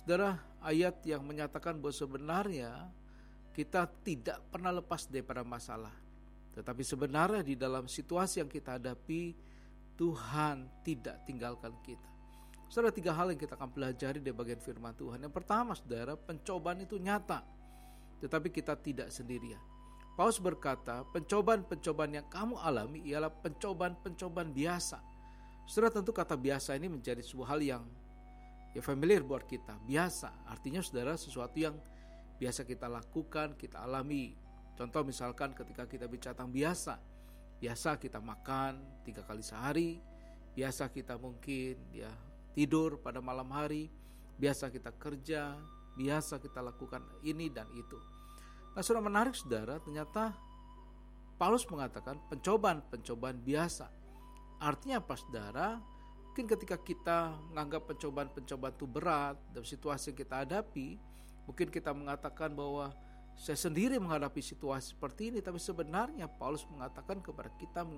Saudara, ayat yang menyatakan bahwa sebenarnya kita tidak pernah lepas daripada masalah. Tetapi sebenarnya di dalam situasi yang kita hadapi, Tuhan tidak tinggalkan kita. Saudara, 3 hal yang kita akan pelajari dari bagian firman Tuhan. Yang pertama, saudara, pencobaan itu nyata, tetapi kita tidak sendirian. Paulus berkata, pencobaan-pencobaan yang kamu alami ialah pencobaan-pencobaan biasa. Saudara, tentu kata biasa ini menjadi sebuah hal yang familiar buat kita. Biasa, artinya saudara, sesuatu yang biasa kita lakukan, kita alami. Contoh misalkan ketika kita bicara tentang biasa kita makan 3 kali sehari, biasa kita mungkin tidur pada malam hari, biasa kita kerja, biasa kita lakukan ini dan itu. Nah, saudara, menarik saudara, ternyata Paulus mengatakan pencobaan biasa. Artinya apa saudara? Mungkin ketika kita menganggap pencobaan itu berat dalam situasi yang kita hadapi, mungkin kita mengatakan bahwa saya sendiri menghadapi situasi seperti ini. Tapi sebenarnya Paulus mengingatkan kepada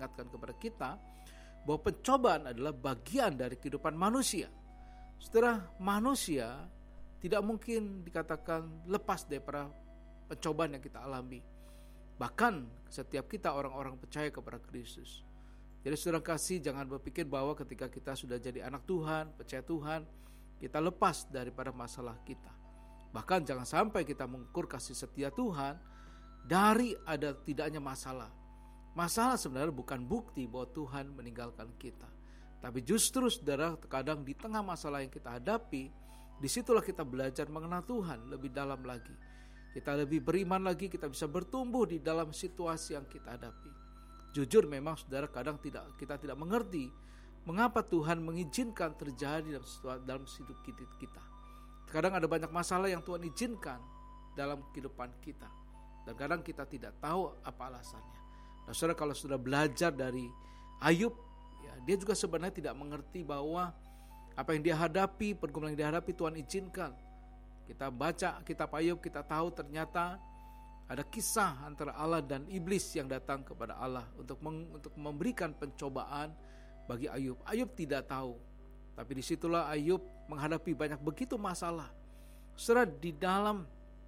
kita bahwa pencobaan adalah bagian dari kehidupan manusia. Saudara, manusia tidak mungkin dikatakan lepas daripada pencobaan yang kita alami. Bahkan setiap kita orang-orang percaya kepada Kristus. Jadi saudara kasih, jangan berpikir bahwa ketika kita sudah jadi anak Tuhan, percaya Tuhan, kita lepas daripada masalah kita. Bahkan jangan sampai kita mengukur kasih setia Tuhan dari ada tidaknya masalah. Masalah sebenarnya bukan bukti bahwa Tuhan meninggalkan kita. Tapi justru saudara, terkadang di tengah masalah yang kita hadapi, disitulah kita belajar mengenal Tuhan lebih dalam lagi. Kita lebih beriman lagi, kita bisa bertumbuh di dalam situasi yang kita hadapi. Jujur memang saudara, kadang kita tidak mengerti mengapa Tuhan mengizinkan terjadi dalam hidup kita. Kadang ada banyak masalah yang Tuhan izinkan dalam kehidupan kita. Dan kadang kita tidak tahu apa alasannya. Nah saudara, kalau sudah belajar dari Ayub, dia juga sebenarnya tidak mengerti bahwa apa yang dia hadapi, pergumulan yang dia hadapi Tuhan izinkan. Kita baca kitab Ayub, kita tahu ternyata ada kisah antara Allah dan iblis yang datang kepada Allah untuk memberikan pencobaan bagi Ayub. Ayub tidak tahu, tapi disitulah Ayub menghadapi banyak begitu masalah. Saudara, di dalam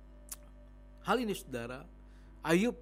hal ini saudara, Ayub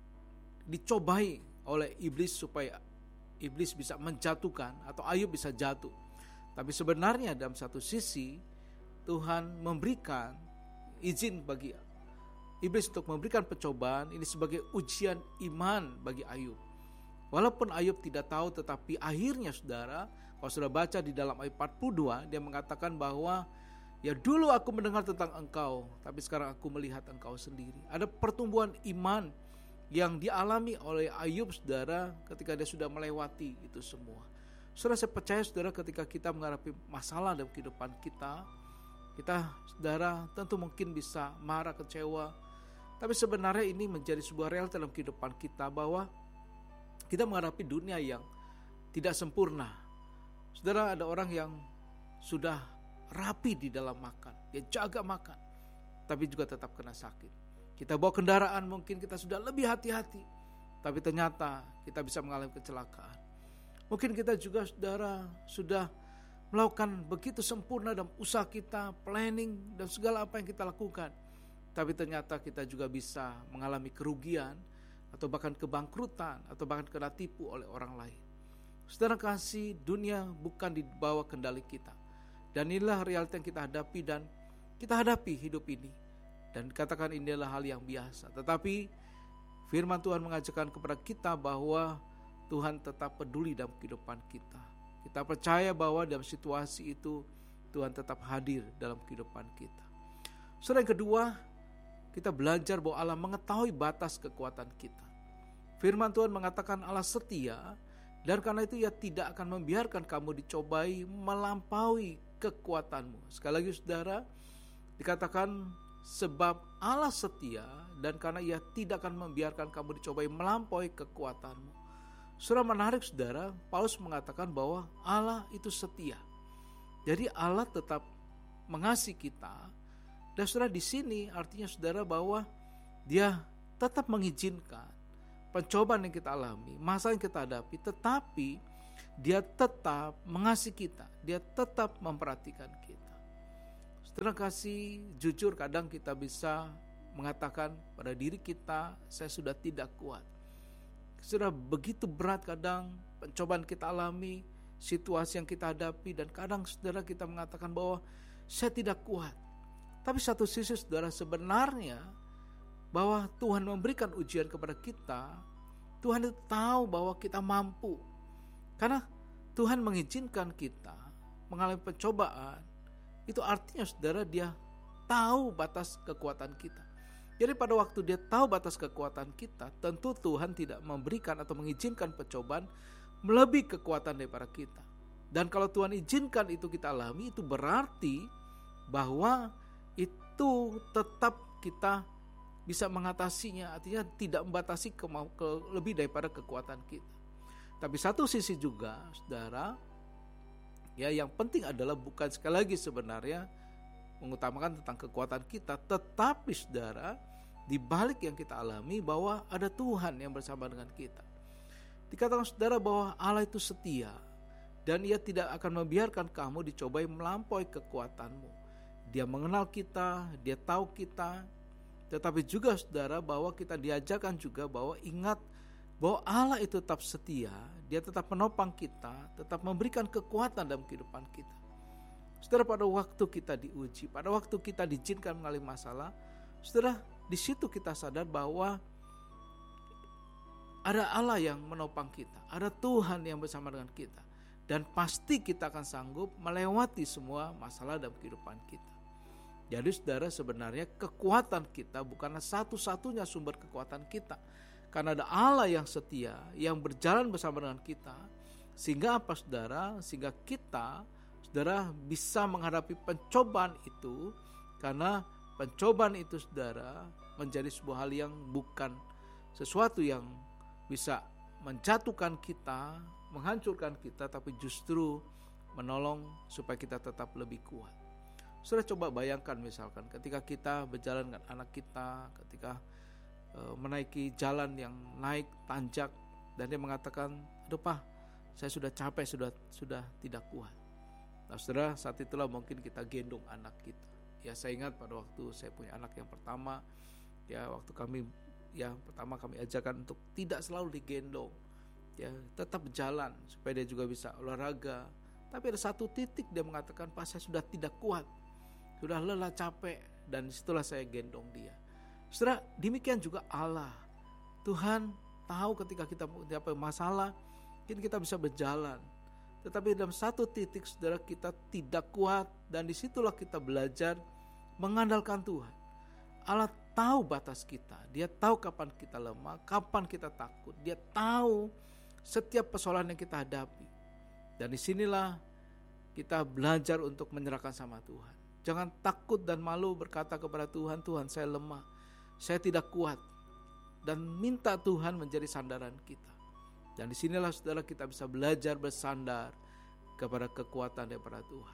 dicobai oleh iblis supaya iblis bisa menjatuhkan atau Ayub bisa jatuh. Tapi sebenarnya dalam satu sisi Tuhan memberikan izin bagi iblis untuk memberikan pencobaan ini sebagai ujian iman bagi Ayub. Walaupun Ayub tidak tahu, tetapi akhirnya saudara, kalau sudah baca di dalam ayat 42, dia mengatakan bahwa dulu aku mendengar tentang engkau, tapi sekarang aku melihat engkau sendiri. Ada pertumbuhan iman yang dialami oleh Ayub saudara ketika dia sudah melewati itu semua. Saudara, saya percaya saudara, ketika kita menghadapi masalah dalam kehidupan kita saudara tentu mungkin bisa marah, kecewa. Tapi sebenarnya ini menjadi sebuah realita dalam kehidupan kita bahwa kita menghadapi dunia yang tidak sempurna. Saudara, ada orang yang sudah rapi di dalam makan, dia jaga makan, tapi juga tetap kena sakit. Kita bawa kendaraan, mungkin kita sudah lebih hati-hati, tapi ternyata kita bisa mengalami kecelakaan. Mungkin kita juga saudara sudah melakukan begitu sempurna dalam usaha kita, planning dan segala apa yang kita lakukan, tapi ternyata kita juga bisa mengalami kerugian atau bahkan kebangkrutan atau bahkan kena tipu oleh orang lain. Saudara kasih, dunia bukan di bawah kendali kita. Dan inilah realita yang kita hadapi dan kita hadapi hidup ini. Dan dikatakan ini adalah hal yang biasa. Tetapi firman Tuhan mengajarkan kepada kita bahwa Tuhan tetap peduli dalam kehidupan kita. Kita percaya bahwa dalam situasi itu Tuhan tetap hadir dalam kehidupan kita. Saudara, yang kedua, kita belajar bahwa Allah mengetahui batas kekuatan kita. Firman Tuhan mengatakan Allah setia, dan karena itu Ia tidak akan membiarkan kamu dicobai melampaui kekuatanmu. Sekali lagi saudara, dikatakan sebab Allah setia, dan karena Ia tidak akan membiarkan kamu dicobai melampaui kekuatanmu. Saudara, menarik saudara, Paulus mengatakan bahwa Allah itu setia. Jadi Allah tetap mengasihi kita. Dan saudara, di sini artinya saudara bahwa Dia tetap mengizinkan pencobaan yang kita alami, masalah yang kita hadapi, tetapi Dia tetap mengasihi kita, Dia tetap memperhatikan kita. Saudara kasih, jujur kadang kita bisa mengatakan pada diri kita, saya sudah tidak kuat. Sudah begitu berat kadang pencobaan kita alami, situasi yang kita hadapi, dan kadang saudara kita mengatakan bahwa saya tidak kuat. Tapi satu sisi saudara, sebenarnya bahwa Tuhan memberikan ujian kepada kita, Tuhan itu tahu bahwa kita mampu. Karena Tuhan mengizinkan kita mengalami pencobaan, itu artinya saudara, dia tahu batas kekuatan kita. Jadi pada waktu dia tahu batas kekuatan kita, tentu Tuhan tidak memberikan atau mengizinkan pencobaan melebihi kekuatan daripada kita. Dan kalau Tuhan izinkan itu kita alami, itu berarti bahwa itu tetap kita bisa mengatasinya, artinya tidak membatasi lebih daripada kekuatan kita. Tapi satu sisi juga saudara, ya, yang penting adalah bukan sekali lagi sebenarnya mengutamakan tentang kekuatan kita, tetapi saudara, di balik yang kita alami bahwa ada Tuhan yang bersama dengan kita. Dikatakan saudara bahwa Allah itu setia dan Ia tidak akan membiarkan kamu dicobai melampaui kekuatanmu. Dia mengenal kita, Dia tahu kita, tetapi juga saudara bahwa kita diajarkan juga bahwa ingat bahwa Allah itu tetap setia, Dia tetap menopang kita, tetap memberikan kekuatan dalam kehidupan kita. Saudara, pada waktu kita diuji, pada waktu kita diizinkan mengalami masalah, saudara, di situ kita sadar bahwa ada Allah yang menopang kita, ada Tuhan yang bersama dengan kita, dan pasti kita akan sanggup melewati semua masalah dalam kehidupan kita. Jadi saudara, sebenarnya kekuatan kita bukanlah satu-satunya sumber kekuatan kita, karena ada Allah yang setia, yang berjalan bersama dengan kita. Sehingga apa saudara? Sehingga kita, saudara, bisa menghadapi pencobaan itu. Karena pencobaan itu saudara menjadi sebuah hal yang bukan sesuatu yang bisa menjatuhkan kita, menghancurkan kita, tapi justru menolong supaya kita tetap lebih kuat. Saudara, coba bayangkan misalkan ketika kita berjalan dengan anak kita, ketika menaiki jalan yang naik tanjak, dan dia mengatakan, aduh Pak, saya sudah capek, sudah tidak kuat. Nah saudara, saat itulah mungkin kita gendong anak kita. Ya, saya ingat pada waktu saya punya anak yang pertama, ya waktu pertama kami ajarkan untuk tidak selalu digendong, ya tetap berjalan supaya dia juga bisa olahraga. Tapi ada satu titik dia mengatakan, Pak, saya sudah tidak kuat, sudah lelah, capek, dan disitulah saya gendong dia. Saudara, demikian juga Allah. Tuhan tahu ketika kita punya masalah, mungkin kita bisa berjalan, tetapi dalam satu titik saudara kita tidak kuat, dan disitulah kita belajar mengandalkan Tuhan. Allah tahu batas kita, Dia tahu kapan kita lemah, kapan kita takut, Dia tahu setiap persoalan yang kita hadapi. Dan disinilah kita belajar untuk menyerahkan sama Tuhan. Jangan takut dan malu berkata kepada Tuhan, Tuhan saya lemah, saya tidak kuat, dan minta Tuhan menjadi sandaran kita. Dan disinilah saudara kita bisa belajar bersandar kepada kekuatan daripada Tuhan.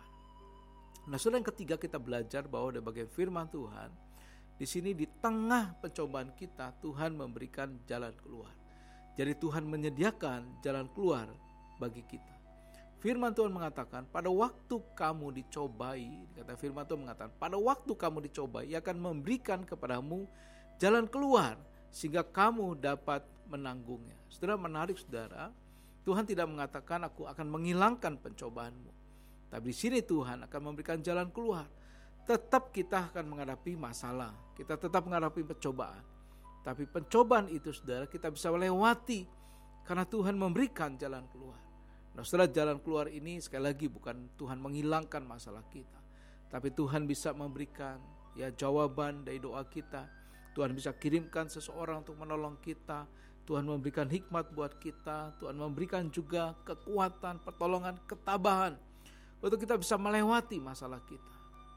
Nah saudara, yang ketiga kita belajar bahwa dari bagian firman Tuhan, di sini di tengah pencobaan kita, Tuhan memberikan jalan keluar. Jadi Tuhan menyediakan jalan keluar bagi kita. Firman Tuhan mengatakan, pada waktu kamu dicobai, kata firman Tuhan mengatakan, pada waktu kamu dicobai, Ia akan memberikan kepadamu jalan keluar sehingga kamu dapat menanggungnya. Saudara, menarik saudara, Tuhan tidak mengatakan aku akan menghilangkan pencobaanmu, tapi di sini Tuhan akan memberikan jalan keluar. Tetap kita akan menghadapi masalah, kita tetap menghadapi pencobaan, tapi pencobaan itu saudara kita bisa melewati karena Tuhan memberikan jalan keluar. Nah saudara, jalan keluar ini sekali lagi bukan Tuhan menghilangkan masalah kita, tapi Tuhan bisa memberikan jawaban dari doa kita. Tuhan bisa kirimkan seseorang untuk menolong kita. Tuhan memberikan hikmat buat kita. Tuhan memberikan juga kekuatan, pertolongan, ketabahan untuk kita bisa melewati masalah kita.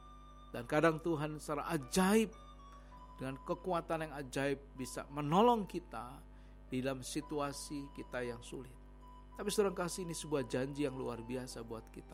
Dan kadang Tuhan secara ajaib, dengan kekuatan yang ajaib, bisa menolong kita di dalam situasi kita yang sulit. Tapi saudara kasih, ini sebuah janji yang luar biasa buat kita,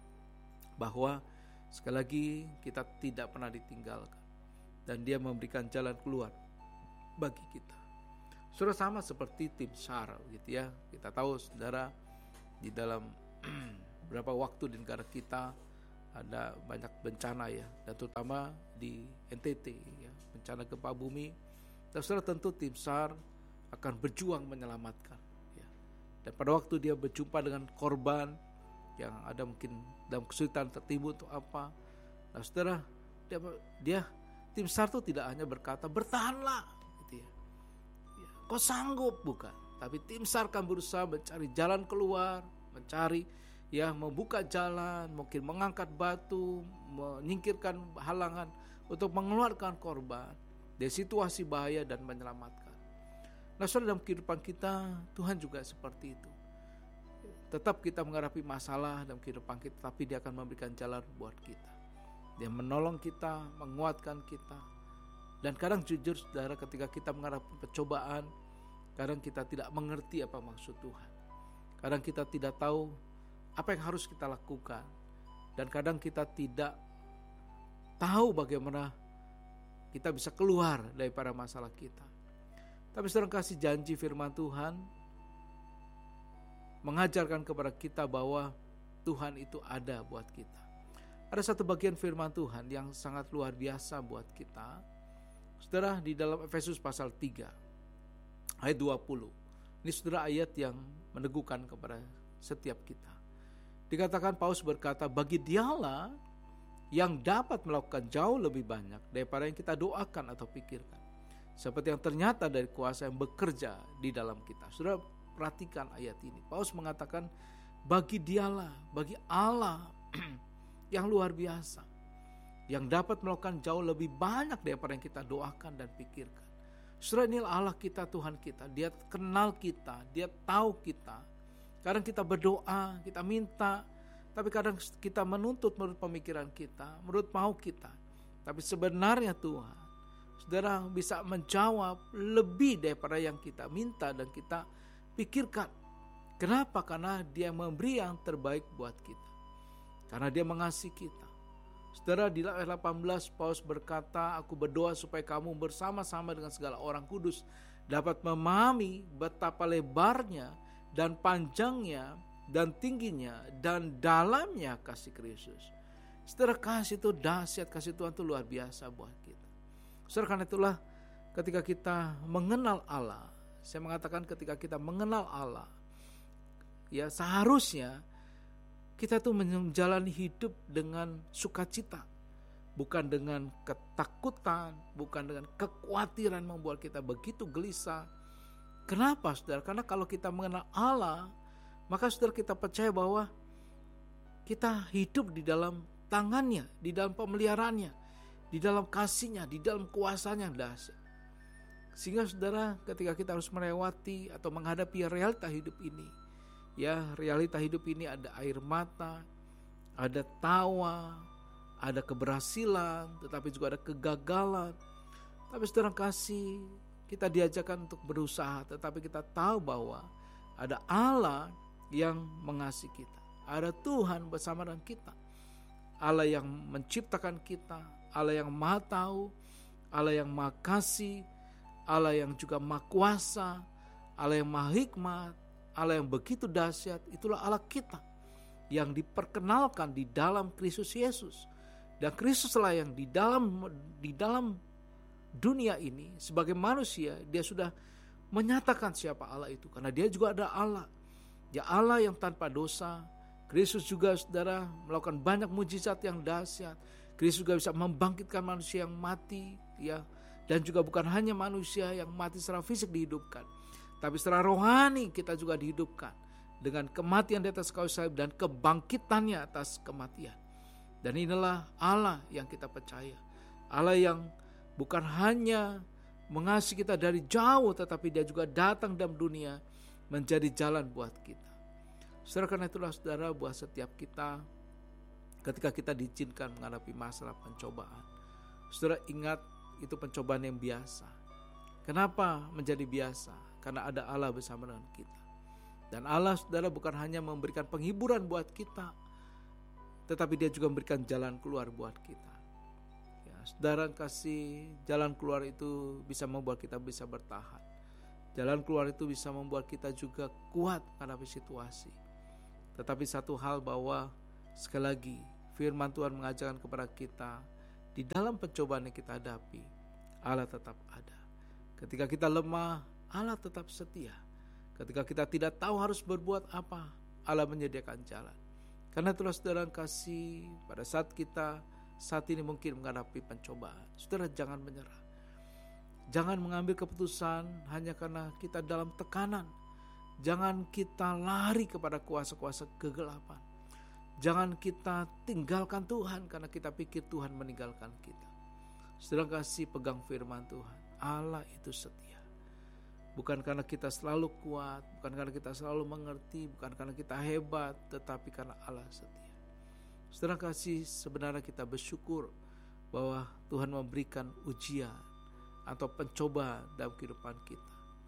bahwa sekali lagi kita tidak pernah ditinggalkan, dan Dia memberikan jalan keluar bagi kita. Saudara, sama seperti tim SAR gitu ya. Kita tahu saudara, di dalam beberapa waktu di negara kita ada banyak bencana ya, dan terutama di NTT ya, bencana gempa bumi. Dan saudara, tentu tim SAR akan berjuang menyelamatkan ya. Dan pada waktu dia berjumpa dengan korban yang ada mungkin dalam kesulitan tertimbun untuk apa, nah saudara, dia tim SAR itu tidak hanya berkata bertahanlah gitu ya, kau sanggup, bukan, tapi tim SAR akan berusaha mencari jalan keluar, mencari ya, membuka jalan, mungkin mengangkat batu, menyingkirkan halangan untuk mengeluarkan korban dari situasi bahaya dan menyelamatkan. Nah saudara, dalam kehidupan kita Tuhan juga seperti itu. Tetap kita menghadapi masalah dalam kehidupan kita, tapi Dia akan memberikan jalan buat kita. Dia menolong kita, menguatkan kita. Dan kadang jujur saudara, ketika kita menghadapi pencobaan, kadang kita tidak mengerti apa maksud Tuhan. Kadang kita tidak tahu apa yang harus kita lakukan. Dan kadang kita tidak tahu bagaimana kita bisa keluar daripada masalah kita. Tapi saudara, kasih janji firman Tuhan mengajarkan kepada kita bahwa Tuhan itu ada buat kita. Ada satu bagian firman Tuhan yang sangat luar biasa buat kita. Saudara, di dalam Efesus pasal 3 ayat 20. Ini saudara ayat yang meneguhkan kepada setiap kita. Dikatakan Paulus berkata, bagi Dialah yang dapat melakukan jauh lebih banyak daripada yang kita doakan atau pikirkan, seperti yang ternyata dari kuasa yang bekerja di dalam kita. Saudara, perhatikan ayat ini. Paulus mengatakan bagi Dialah, bagi Allah yang luar biasa, yang dapat melakukan jauh lebih banyak daripada yang kita doakan dan pikirkan. Saudara, inilah Allah kita, Tuhan kita. Dia kenal kita, Dia tahu kita. Kadang kita berdoa, kita minta, tapi kadang kita menuntut menurut pemikiran kita, menurut mau kita. Tapi sebenarnya Tuhan, saudara, bisa menjawab lebih daripada yang kita minta dan kita pikirkan. Kenapa? Karena Dia memberi yang terbaik buat kita. Karena Dia mengasihi kita. Saudara, di ayat 18 Paulus berkata, aku berdoa supaya kamu bersama-sama dengan segala orang kudus dapat memahami betapa lebarnya dan panjangnya dan tingginya dan dalamnya kasih Kristus. Saudara, kasih itu dahsyat, kasih Tuhan itu luar biasa buat kita. Saudara, karena itulah ketika kita mengenal Allah, saya mengatakan ketika kita mengenal Allah, ya seharusnya kita tuh menjalani hidup dengan sukacita, bukan dengan ketakutan, bukan dengan kekhawatiran membuat kita begitu gelisah. Kenapa saudara? Karena kalau kita mengenal Allah, maka saudara kita percaya bahwa kita hidup di dalam tangannya, di dalam pemeliharaannya, di dalam kasihnya, di dalam kuasanya yang dahsyat. Sehingga saudara, ketika kita harus melewati atau menghadapi realita hidup ini, ya realita hidup ini ada air mata, ada tawa, ada keberhasilan, tetapi juga ada kegagalan. Tapi saudara kasih, kita diajarkan untuk berusaha, tetapi kita tahu bahwa ada Allah yang mengasihi kita. Ada Tuhan bersama dengan kita. Allah yang menciptakan kita, Allah yang Maha Tahu, Allah yang Maha Kasih, Allah yang juga Maha Kuasa, Allah yang Maha Hikmat, Allah yang begitu dahsyat. Itulah Allah kita yang diperkenalkan di dalam Kristus Yesus. Dan Kristuslah yang di dalam dunia ini sebagai manusia, Dia sudah menyatakan siapa Allah itu, karena Dia juga ada Allah. Dia Allah yang tanpa dosa. Kristus juga saudara melakukan banyak mujizat yang dahsyat. Kristus juga bisa membangkitkan manusia yang mati, ya. Dan juga bukan hanya manusia yang mati secara fisik dihidupkan, tapi secara rohani kita juga dihidupkan dengan kematian di atas kayu salib dan kebangkitannya atas kematian. Dan inilah Allah yang kita percaya. Allah yang bukan hanya mengasihi kita dari jauh, tetapi Dia juga datang dalam dunia menjadi jalan buat kita. Saudara, karena itulah saudara, buat setiap kita ketika kita diizinkan menghadapi masalah pencobaan, saudara ingat itu pencobaan yang biasa. Kenapa menjadi biasa? Karena ada Allah bersama dengan kita. Dan Allah saudara bukan hanya memberikan penghiburan buat kita, tetapi Dia juga memberikan jalan keluar buat kita. Saudara kasih, jalan keluar itu bisa membuat kita bisa bertahan. Jalan keluar itu bisa membuat kita juga kuat menghadapi situasi. Tetapi satu hal bahwa sekali lagi firman Tuhan mengajarkan kepada kita, di dalam pencobaan yang kita hadapi, Allah tetap ada. Ketika kita lemah, Allah tetap setia. Ketika kita tidak tahu harus berbuat apa, Allah menyediakan jalan. Karena itulah saudara kasih, pada saat kita saat ini mungkin menghadapi pencobaan, saudara jangan menyerah. Jangan mengambil keputusan hanya karena kita dalam tekanan. Jangan kita lari kepada kuasa-kuasa kegelapan. Jangan kita tinggalkan Tuhan karena kita pikir Tuhan meninggalkan kita. Saudara kasih, pegang firman Tuhan. Allah itu setia. Bukan karena kita selalu kuat, bukan karena kita selalu mengerti, bukan karena kita hebat, tetapi karena Allah setia. Saudara kasih, sebenarnya kita bersyukur bahwa Tuhan memberikan ujian atau pencobaan dalam kehidupan kita.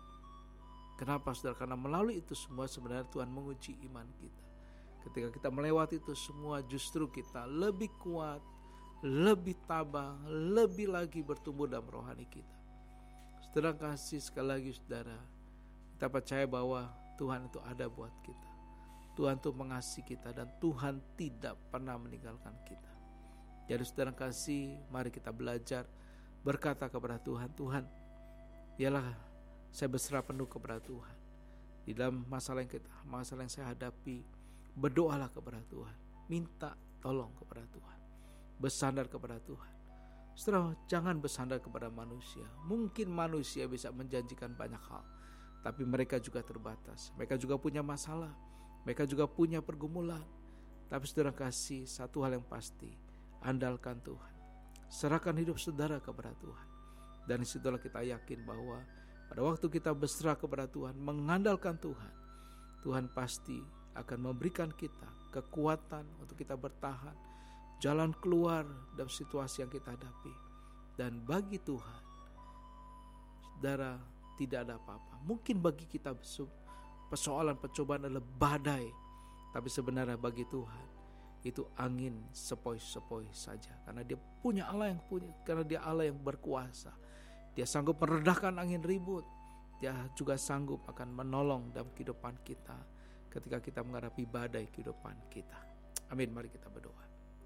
Kenapa saudara? Karena melalui itu semua sebenarnya Tuhan menguji iman kita. Ketika kita melewati itu semua, justru kita lebih kuat, lebih tabah, lebih lagi bertumbuh dalam rohani kita. Saudara kasih, sekali lagi saudara, kita percaya bahwa Tuhan itu ada buat kita. Tuhan itu mengasihi kita dan Tuhan tidak pernah meninggalkan kita. Jadi saudara kasih, mari kita belajar berkata kepada Tuhan, Tuhan, ialah saya berserah penuh kepada Tuhan. Di dalam masalah yang saya hadapi, berdoalah kepada Tuhan, minta tolong kepada Tuhan, bersandar kepada Tuhan. Saudara, jangan bersandar kepada manusia. Mungkin manusia bisa menjanjikan banyak hal, tapi mereka juga terbatas. Mereka juga punya masalah, mereka juga punya pergumulan. Tapi saudara kasih, satu hal yang pasti, andalkan Tuhan. Serahkan hidup saudara kepada Tuhan. Dan disitulah kita yakin bahwa pada waktu kita berserah kepada Tuhan, mengandalkan Tuhan, Tuhan pasti akan memberikan kita kekuatan untuk kita bertahan, jalan keluar dalam situasi yang kita hadapi. Dan bagi Tuhan, saudara, tidak ada apa-apa. Mungkin bagi kita persoalan pencobaan adalah badai, tapi sebenarnya bagi Tuhan itu angin sepoi-sepoi saja. Karena dia punya Allah karena dia Allah yang berkuasa. Dia sanggup meredahkan angin ribut. Dia juga sanggup akan menolong dalam kehidupan kita ketika kita menghadapi badai kehidupan kita. Amin, mari kita berdoa.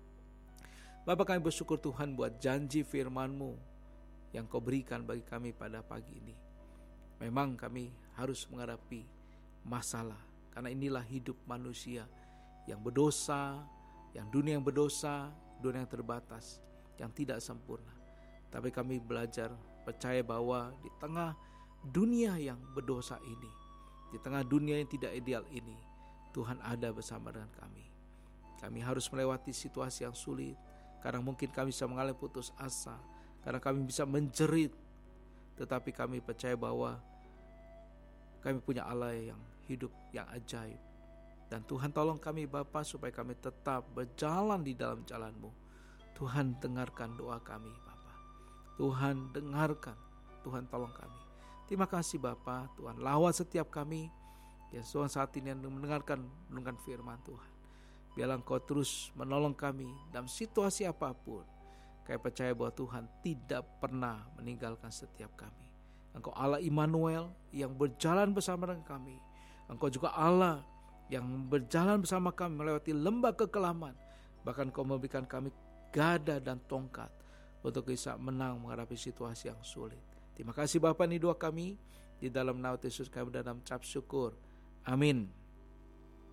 Bapa, kami bersyukur Tuhan buat janji firman-Mu yang Kau berikan bagi kami pada pagi ini. Memang kami harus menghadapi masalah, karena inilah hidup manusia yang berdosa, yang dunia yang berdosa, dunia yang terbatas, yang tidak sempurna. Tapi kami belajar percaya bahwa di tengah dunia yang berdosa ini, di tengah dunia yang tidak ideal ini, Tuhan ada bersama dengan kami. Kami harus melewati situasi yang sulit. Kadang mungkin kami bisa mengalami putus asa, kadang kami bisa menjerit, tetapi kami percaya bahwa kami punya Allah yang hidup, yang ajaib. Dan Tuhan tolong kami Bapa supaya kami tetap berjalan di dalam jalan-Mu. Tuhan dengarkan doa kami Bapa. Tuhan dengarkan, Tuhan tolong kami. Terima kasih Bapa, Tuhan lawan setiap kami ya Tuhan saat ini yang mendengarkan firman Tuhan. Biarlah Engkau terus menolong kami dalam situasi apapun. Kami percaya bahwa Tuhan tidak pernah meninggalkan setiap kami. Engkau Allah Immanuel yang berjalan bersama dengan kami. Engkau juga Allah yang berjalan bersama kami melewati lembah kekelaman. Bahkan Engkau memberikan kami gada dan tongkat untuk bisa menang menghadapi situasi yang sulit. Terima kasih Bapa, ini doa kami. Di dalam nama Yesus kami dalam ucap syukur. Amin.